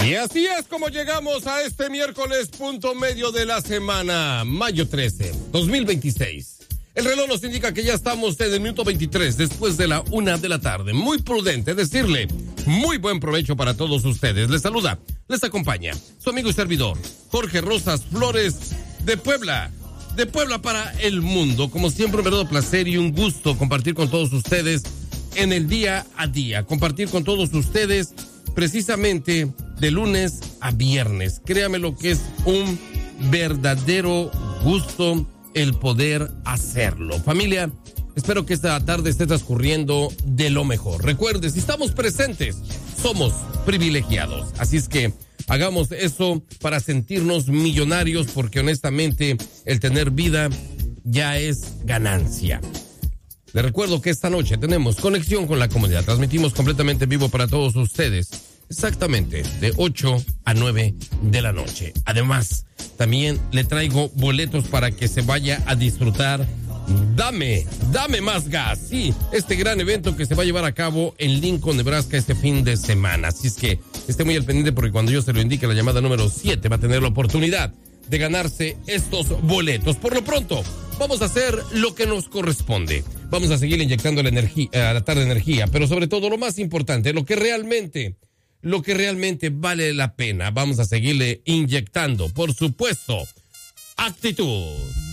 Y así es como llegamos a este miércoles, punto medio de la semana, mayo 13, 2026. El reloj nos indica que ya estamos en el minuto 23 después de la 1 de la tarde. Muy prudente decirle muy buen provecho para todos ustedes. Les saluda, les acompaña su amigo y servidor, Jorge Rosas Flores, de Puebla para el mundo. Como siempre, un verdadero placer y un gusto compartir con todos ustedes en el día a día. Compartir con todos ustedes precisamente de lunes a viernes. Créame lo que es un verdadero gusto el poder hacerlo. Familia, espero que esta tarde esté transcurriendo de lo mejor. Recuerde, si estamos presentes, somos privilegiados. Así es que hagamos eso para sentirnos millonarios, porque honestamente el tener vida ya es ganancia. Les recuerdo que esta noche tenemos conexión con la comunidad. Transmitimos completamente en vivo para todos ustedes, exactamente de 8 a 9 de la noche. Además, también le traigo boletos para que se vaya a disfrutar Dame Más Gas. Sí, este gran evento que se va a llevar a cabo en Lincoln, Nebraska, este fin de semana. Así es que esté muy al pendiente, porque cuando yo se lo indique, la llamada número 7 va a tener la oportunidad de ganarse estos boletos. Por lo pronto, vamos a hacer lo que nos corresponde. Vamos a seguir inyectando la energía, a la tarde energía, pero sobre todo lo más importante, lo que realmente vale la pena. Vamos a seguirle inyectando, por supuesto, actitud.